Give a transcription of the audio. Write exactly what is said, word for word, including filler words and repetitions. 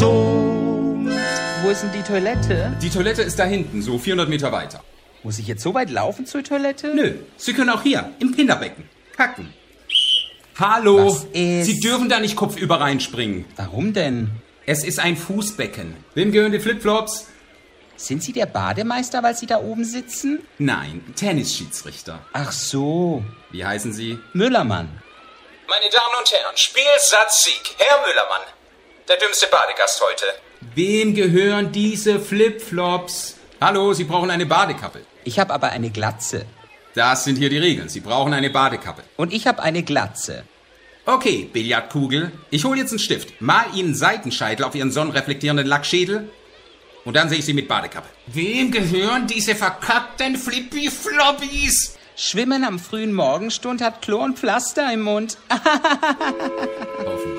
gesund. Wo ist denn die Toilette? Die Toilette ist da hinten, so vierhundert Meter weiter. Muss ich jetzt so weit laufen zur Toilette? Nö, Sie können auch hier, im Kinderbecken, kacken. Hallo, Was ist? Sie dürfen da nicht kopfüber reinspringen. Warum denn? Es ist ein Fußbecken. Wem gehören die Flipflops? Sind Sie der Bademeister, weil Sie da oben sitzen? Nein, Tennisschiedsrichter. Ach so, Wie heißen Sie? Müllermann. Meine Damen und Herren, Spiel, Satz, Sieg. Herr Müllermann, der dümmste Badegast heute. Wem gehören diese Flipflops? Hallo, Sie brauchen eine Badekappe. Ich habe aber eine Glatze. Das sind hier die Regeln. Sie brauchen eine Badekappe. Und ich habe eine Glatze. Okay, Billardkugel. Ich hole jetzt einen Stift. Mal Ihnen Seitenscheitel auf Ihren sonnenreflektierenden Lackschädel. Und dann sehe ich Sie mit Badekappe. Wem gehören diese verkackten Flippy-Floppies? Schwimmen am frühen Morgenstund hat Chlor und Pflaster im Mund. Hoffentlich.